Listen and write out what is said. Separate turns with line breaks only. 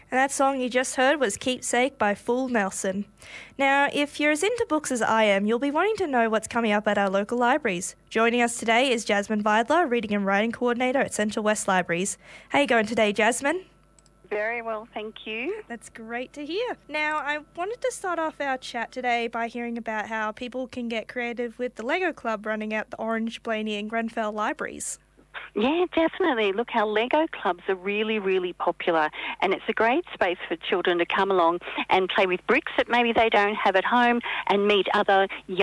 And that song you just heard was Keepsake by Fool Nelson. Now, if you're as into books as I am, you'll be wanting to know what's coming up at our local libraries. Joining us today is Jasmine Vidler, Reading and Writing Coordinator at Central West Libraries. How are you going today, Jasmine?
Very well, thank you.
That's great to hear. Now, I wanted to start off our chat today by hearing about how people can get creative with the Lego Club running at the Orange, Blaney and Grenfell libraries.
Yeah, definitely. Look, our Lego clubs are really, really popular, and it's a great space for children to come along and play with bricks that maybe they don't have at home and meet other young